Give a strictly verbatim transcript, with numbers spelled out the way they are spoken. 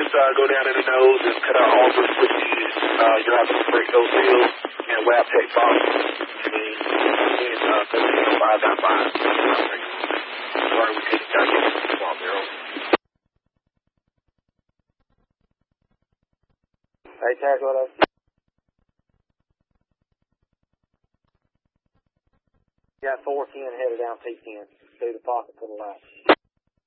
just uh, go down in the nose and cut out all those switches. Uh, you'll have to break those seals and wrap tape boxes. And then, then uh, thirteen oh five dot five. Sorry, we couldn't tell you this small barrel. Hey, Tag, what up? Got four ten headed down T ten through the pocket to the left.